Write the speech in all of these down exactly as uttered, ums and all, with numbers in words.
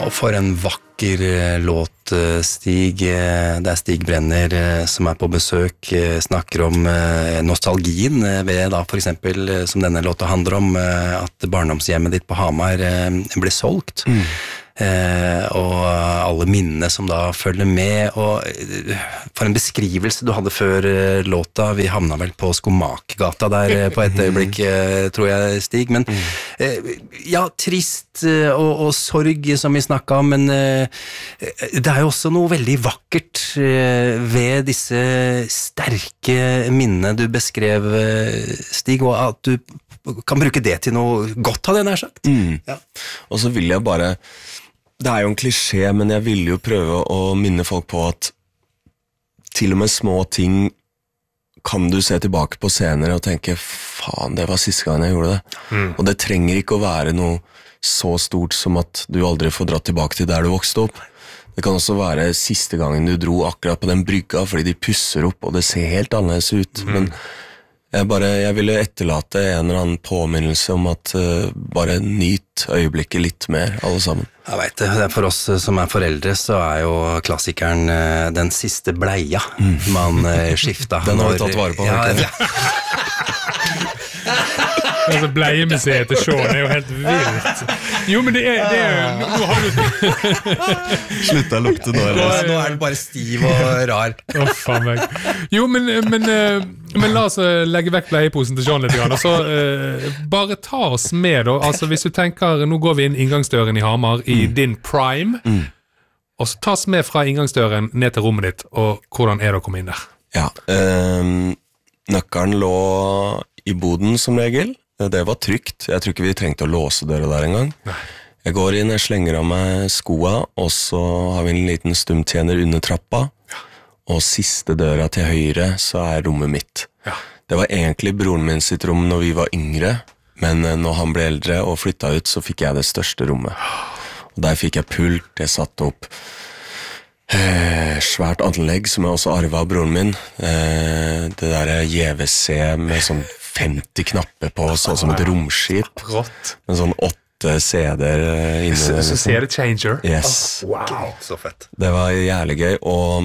Og for en vakker låt, Stig. Det er Stig Brenner som er på besøk, snakker om nostalgien ved da for eksempel, som denne låta handler om, at barndomshjemmet ditt på Hamar ble solgt. Mm. Eh, og alle minnene som da følger med, og for en beskrivelse du hadde før eh, låta. Vi havna vel på Skomakergata der eh, på et øyeblikk, eh, tror jeg, Stig, men eh, ja, trist eh, og, og sorg som vi snakket om, men eh, det er jo også noe veldig vakkert eh, ved disse sterke minnene du beskrev, eh, Stig, og at du kan bruke det til noe godt, hadde jeg nær sagt. Mm. Ja. Og så vil jeg bare, det er jo en klisjé, men jeg vil jo prøve å minne folk på at til og med små ting kan du se tilbake på senere og tenke, faen, det var siste gang jeg gjorde det. Mm. Og det trenger ikke å være noe så stort som at du aldri får dratt tilbake til der du vokste opp. Det kan også være siste gangen du dro akkurat på den brygga, fordi de pusser opp, og det ser helt annerledes ut, mm. men Jeg, bare, jeg ville etterlate en eller annen påminnelse om at uh, bare nyt øyeblikket litt mer, alle sammen. Jeg vet det, for oss som er foreldre, så er jo klassikeren uh, den siste bleia mm. man uh, skifta. Den har du tatt vare på, ja, ikke? Altså, bleiemuseet til Sean er jo helt vilt. Jo, men det er, det er jo... Nå har du... Slutt å lukte nå. Nå, nå er den bare stiv og rar. Å, oh, faen meg. Jo, men, men, men la oss legge vekk bleieposen til Sean litt, og så uh, bare ta oss med, da. Altså, hvis du tenker, nå går vi inn inngangsdøren i Hamar i mm. din prime, mm. og så ta oss med fra inngangsdøren ned til rommet ditt, og hvordan er det å komme inn der? Ja, um, nøkkelen lå i boden som regel. Det var trygt. Jeg tror ikke vi trengte å låse døra der en gang. Nei. Jeg går inn, jeg slenger av meg skoa, og så har vi en liten stumtjener under trappa, ja. Og siste døra til høyre, så er rommet mitt. Ja. Det var egentlig broren min sitt rom når vi var yngre, men når han ble eldre og flyttet ut, så fikk jeg det største rommet. Og der fikk jeg pult, jeg satte opp eh, svært anlegg, som jeg også arvet av broren min. Eh, det der J V C med sånn femti knapper på, sånn som et romskip. Rått. En sånn åtte C D-er inne. Så, så C D-changer? Yes. Oh, wow, så fett. Det var jævlig gøy, og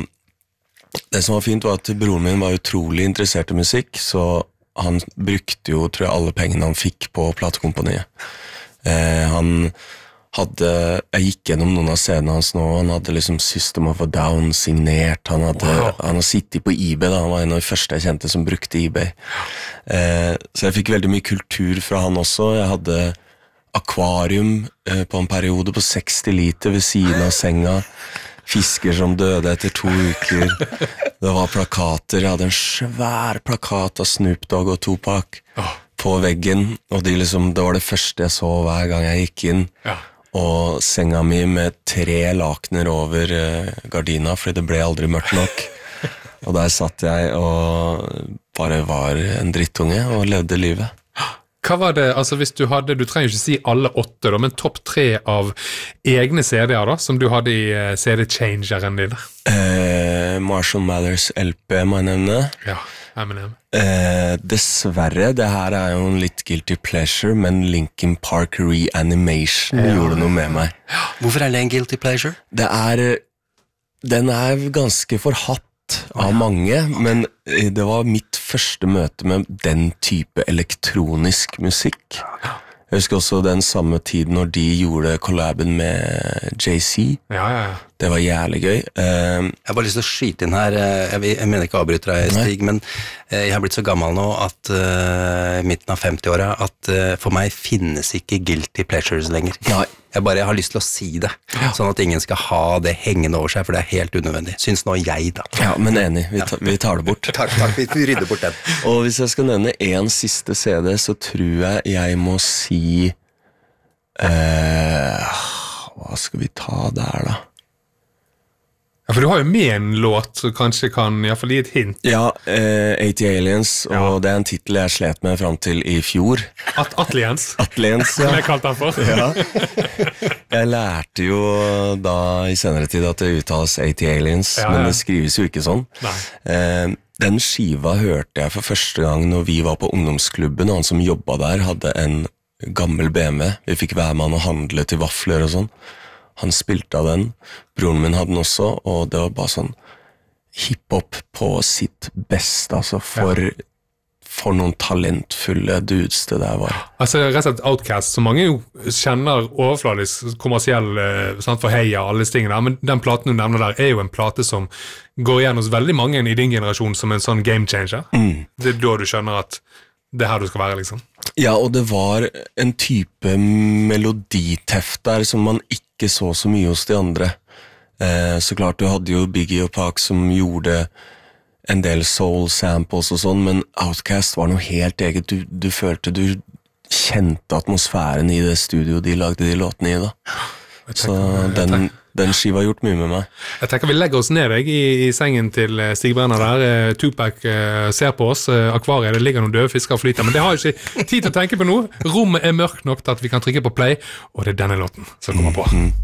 det som var fint var at broren min var utrolig interessert i musikk, så han brukte jo, tror jeg, alle pengene han fikk på platekompaniet. Eh, han hadde, jeg gikk gjennom noen av scenene hans nå, han hadde liksom System of a Down signert, han hadde, wow. Han har sittet på eBay da, han var en av de første jeg kjente som brukte eBay. Eh, så jeg fikk veldig mye kultur fra han også, jeg hadde akvarium eh, på en periode på seksti liter ved siden av senga, fisker som døde etter to uker, det var plakater, jeg hadde en svær plakat av Snoop Dogg og Tupac oh. på veggen, og de liksom, det var det første jeg så hver gang jeg gikk inn. Ja. Og senga mi med tre lakener over uh, gardina, fordi det ble aldri mørkt nok. Og der satt jeg og bare var en drittunge og levde livet. Hva var det, altså hvis du hadde, du trenger ikke si alle åtte da, men topp tre av egne C D-er da, som du hadde i uh, C D-changeren din? Uh, Marshall Mathers L P, må jeg nevne. Ja, Eminem. Eh, dessverre, det her er jo en litt guilty pleasure, men Linkin Park Reanimation ja. Gjorde noe med meg. Hvorfor er det en guilty pleasure? Det er, den er ganske forhatt av oh, ja. Mange, men det var mitt første møte med den type elektronisk musikk. Ja. Jeg husker også den samme tiden når de gjorde collaben med Jay-Z. Ja, ja, ja. Det var jævlig gøy. Uh, jeg har bare lyst til å skyte inn her, jeg, vil, jeg mener ikke avbryte deg, Stig, nei. Men uh, jeg har blitt så gammel nå at uh, midten av femti-åra, at uh, for meg finnes ikke guilty pleasures lenger. Nei. Jeg bare jeg har lyst til å si det, ja. Sånn at ingen skal ha det hengende over seg, for det er helt unødvendig. Syns nå jeg da. Ja, men enig, vi tar, vi tar det bort. takk, takk, vi rydder bort den. Og hvis jeg skal nevne en siste C D, så tror jeg jeg må si uh, hva skal vi ta der da? Ja, for du har jo med en låt som kanskje kan i hvert fall gi et hint. Ja, uh, eighty Aliens, og ja. Det er en titel jeg slet med frem til i fjor. At Atliens? Atliens, ja. Som jeg kalte han for. Ja. Jeg lærte jo da i senere tid at det uttales eighty Aliens, ja, ja. Men det skrives jo ikke sånn. Nei. Uh, den skiva hørte jeg for første gang når vi var på ungdomsklubben, og han som jobbet der hadde en gammel B M W. Vi fikk være med han og handle til vafler og sånn. han spilte av den. Broren min hadde den også, og det var bare sånn hiphop på sitt beste, altså for, ja. for noen talentfulle dudes det der var. Altså rett og slett Outkast, som mange jo kjenner overfladisk kommersiell sant, for heia og alle tingene der, men den platen du nevner der er jo en plate som går igjen hos veldig mange i din generasjon som en sånn game changer. Mm. Det er da du skjønner at det er her du skal være, liksom. Ja, og det var en type meloditeft der som man ikke så så mye hos de andre. Eh, så klart, du hadde jo Biggie og Pac som gjorde en del soul samples og sånn, men Outkast var noe helt eget. Du, du følte, du kjente atmosfæren i det studio de lagde de låtene i da. Så den, den skiva har gjort mye med meg. Jeg tenker vi legger oss ned deg i, i sengen til Stig Brenner der. Tupac uh, ser på oss, uh, akvariet, det ligger noen døde fisker og flyter, men det har ikke tid til å tenke på noe. Rommet er mørkt nok til at vi kan trykke på play, og det er denne låten som kommer på. Mm-hmm.